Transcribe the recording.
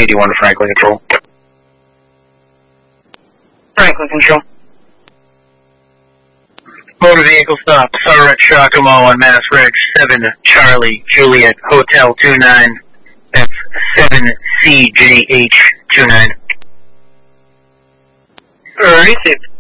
381 to Franklin Control. Franklin Control. Motor vehicle stop. Sarek Shakamal on Mass Reg 7 Charlie Juliet Hotel 29 F7CJH 29. Received.